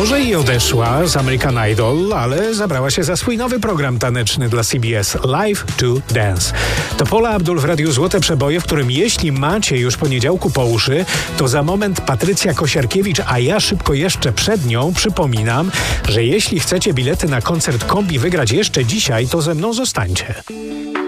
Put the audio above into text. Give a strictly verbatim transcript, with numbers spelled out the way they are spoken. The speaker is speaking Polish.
Może i odeszła z American Idol, ale zabrała się za swój nowy program taneczny dla C B S Live to Dance. To Paula Abdul w Radiu Złote Przeboje, w którym jeśli macie już poniedziałku po uszy, to za moment Patrycja Kosiarkiewicz, a ja szybko jeszcze przed nią przypominam, że jeśli chcecie bilety na koncert Kombi wygrać jeszcze dzisiaj, to ze mną zostańcie.